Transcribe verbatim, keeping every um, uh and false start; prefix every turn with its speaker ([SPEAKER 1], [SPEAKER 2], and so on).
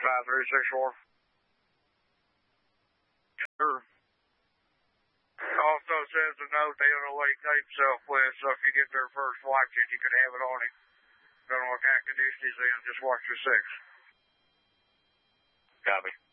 [SPEAKER 1] five three six four.
[SPEAKER 2] Sure.
[SPEAKER 1] Also says the note they don't know what he cut himself with, so if you get there first, watch it. You could have it on him. Don't know what kind of condition he's in. Just watch your six.
[SPEAKER 2] Copy.